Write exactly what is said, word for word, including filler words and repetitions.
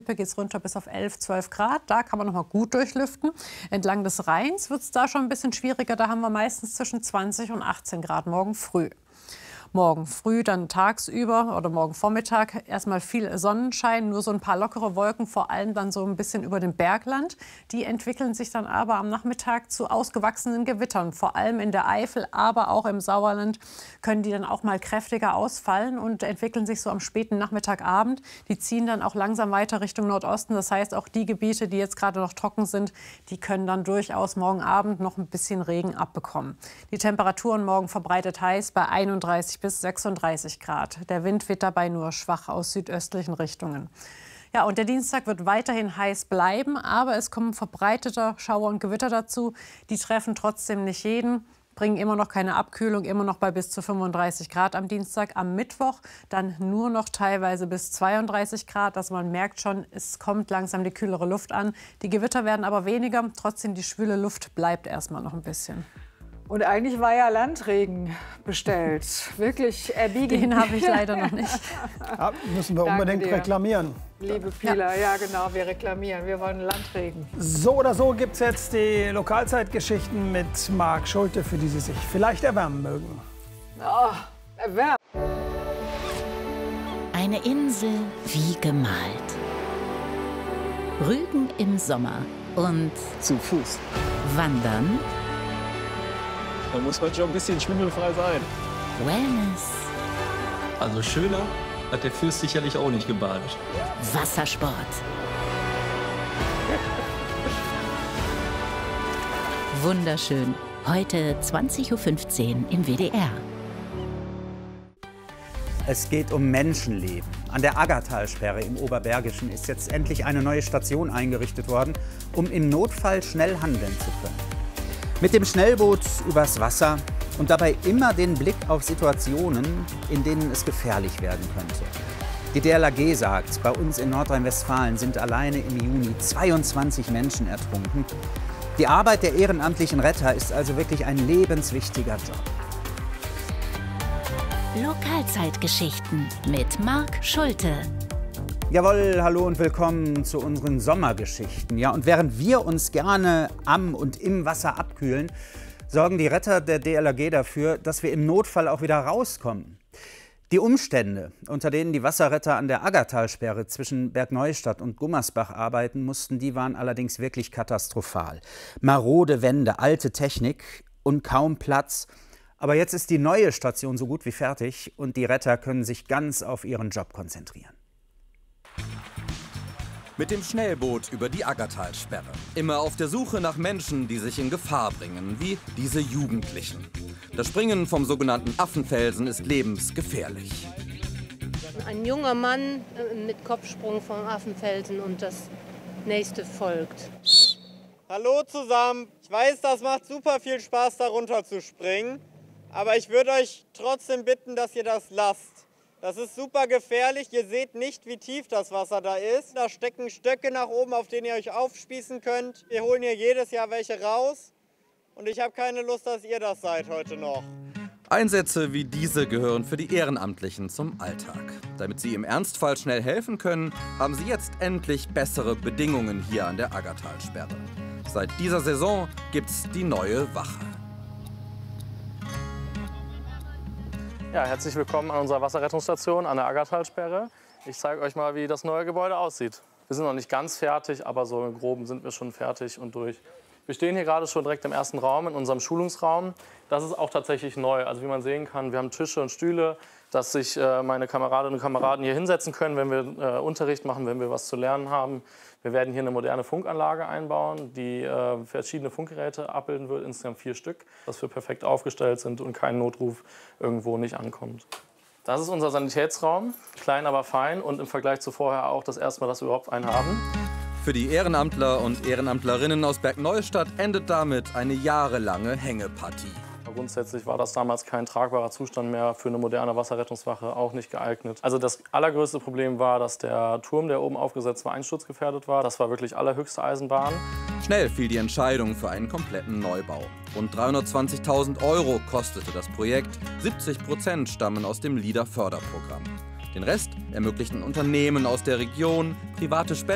Hier geht es runter bis auf elf, zwölf Grad. Da kann man noch mal gut durchlüften. Entlang des Rheins wird es da schon ein bisschen schwieriger. Da haben wir meistens zwischen zwanzig und achtzehn Grad morgen früh. Morgen früh, dann tagsüber oder morgen Vormittag erstmal viel Sonnenschein, nur so ein paar lockere Wolken, vor allem dann so ein bisschen über dem Bergland. Die entwickeln sich dann aber am Nachmittag zu ausgewachsenen Gewittern. Vor allem in der Eifel, aber auch im Sauerland können die dann auch mal kräftiger ausfallen und entwickeln sich so am späten Nachmittagabend. Die ziehen dann auch langsam weiter Richtung Nordosten. Das heißt, auch die Gebiete, die jetzt gerade noch trocken sind, die können dann durchaus morgen Abend noch ein bisschen Regen abbekommen. Die Temperaturen morgen verbreitet heiß bei einunddreißig bis sechsunddreißig Grad. Der Wind weht dabei nur schwach aus südöstlichen Richtungen. Ja, und der Dienstag wird weiterhin heiß bleiben, aber es kommen verbreiteter Schauer und Gewitter dazu. Die treffen trotzdem nicht jeden, bringen immer noch keine Abkühlung, immer noch bei bis zu fünfunddreißig Grad am Dienstag. Am Mittwoch dann nur noch teilweise bis zweiunddreißig Grad. Also man merkt schon, es kommt langsam die kühlere Luft an. Die Gewitter werden aber weniger, trotzdem die schwüle Luft bleibt erstmal noch ein bisschen. Und eigentlich war ja Landregen bestellt. Wirklich erbiegend. Den habe ich leider noch nicht. Ja, müssen wir Danke unbedingt dir. reklamieren. Liebe Pieler, ja. ja genau, wir reklamieren. Wir wollen Landregen. So oder so gibt es jetzt die Lokalzeitgeschichten mit Marc Schulte, für die Sie sich vielleicht erwärmen mögen. Oh, erwärmen. Eine Insel wie gemalt. Rügen im Sommer und zu Fuß. Wandern. Da muss man schon ein bisschen schwindelfrei sein. Wellness. Also schöner hat der Fürst sicherlich auch nicht gebadet. Wassersport. Wunderschön. Heute zwanzig Uhr fünfzehn im W D R. Es geht um Menschenleben. An der Aggertalsperre im Oberbergischen ist jetzt endlich eine neue Station eingerichtet worden, um im Notfall schnell handeln zu können. Mit dem Schnellboot übers Wasser und dabei immer den Blick auf Situationen, in denen es gefährlich werden könnte. Die D L R G sagt, bei uns in Nordrhein-Westfalen sind alleine im Juni zweiundzwanzig Menschen ertrunken. Die Arbeit der ehrenamtlichen Retter ist also wirklich ein lebenswichtiger Job. Lokalzeitgeschichten mit Marc Schulte. Jawohl, hallo und willkommen zu unseren Sommergeschichten. Ja, und während wir uns gerne am und im Wasser abkühlen, sorgen die Retter der D L R G dafür, dass wir im Notfall auch wieder rauskommen. Die Umstände, unter denen die Wasserretter an der Aggertalsperre zwischen Bergneustadt und Gummersbach arbeiten mussten, die waren allerdings wirklich katastrophal. Marode Wände, alte Technik und kaum Platz. Aber jetzt ist die neue Station so gut wie fertig und die Retter können sich ganz auf ihren Job konzentrieren. Mit dem Schnellboot über die Aggertalsperre. Immer auf der Suche nach Menschen, die sich in Gefahr bringen, wie diese Jugendlichen. Das Springen vom sogenannten Affenfelsen ist lebensgefährlich. Ein junger Mann mit Kopfsprung vom Affenfelsen und das nächste folgt. Hallo zusammen. Ich weiß, das macht super viel Spaß, da runter zu springen. Aber ich würde euch trotzdem bitten, dass ihr das lasst. Das ist super gefährlich. Ihr seht nicht, wie tief das Wasser da ist. Da stecken Stöcke nach oben, auf denen ihr euch aufspießen könnt. Wir holen hier jedes Jahr welche raus. Und ich habe keine Lust, dass ihr das seid heute noch. Einsätze wie diese gehören für die Ehrenamtlichen zum Alltag. Damit sie im Ernstfall schnell helfen können, haben sie jetzt endlich bessere Bedingungen hier an der Aggertalsperre. Seit dieser Saison gibt's die neue Wache. Ja, herzlich willkommen an unserer Wasserrettungsstation an der Aggertalsperre. Ich zeige euch mal, wie das neue Gebäude aussieht. Wir sind noch nicht ganz fertig, aber so im Groben sind wir schon fertig und durch. Wir stehen hier gerade schon direkt im ersten Raum, in unserem Schulungsraum. Das ist auch tatsächlich neu. Also wie man sehen kann, wir haben Tische und Stühle, dass sich äh, meine Kameradinnen und Kameraden hier hinsetzen können, wenn wir äh, Unterricht machen, wenn wir was zu lernen haben. Wir werden hier eine moderne Funkanlage einbauen, die äh, verschiedene Funkgeräte abbilden wird, insgesamt vier Stück, dass wir perfekt aufgestellt sind und kein Notruf irgendwo nicht ankommt. Das ist unser Sanitätsraum, klein aber fein und im Vergleich zu vorher auch das erste Mal, dass wir überhaupt einen haben. Für die Ehrenamtler und Ehrenamtlerinnen aus Bergneustadt endet damit eine jahrelange Hängepartie. Grundsätzlich war das damals kein tragbarer Zustand mehr für eine moderne Wasserrettungswache, auch nicht geeignet. Also das allergrößte Problem war, dass der Turm, der oben aufgesetzt war, einsturzgefährdet war. Das war wirklich allerhöchste Eisenbahn. Schnell fiel die Entscheidung für einen kompletten Neubau. Rund dreihundertzwanzigtausend Euro kostete das Projekt, siebzig Prozent stammen aus dem LEADER-Förderprogramm. Den Rest ermöglichten Unternehmen aus der Region, private Spenden.